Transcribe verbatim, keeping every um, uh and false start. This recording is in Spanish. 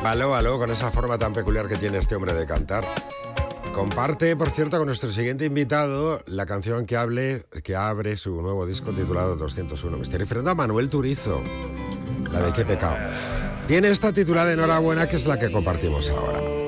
Aló, aló, con esa forma tan peculiar que tiene este hombre de cantar. Comparte, por cierto, con nuestro siguiente invitado la canción que, hable, que abre su nuevo disco titulado doscientos uno. Me estoy refiriendo a Manuel Turizo, la de Qué pecado. Tiene esta titulada Enhorabuena, que es la que compartimos ahora.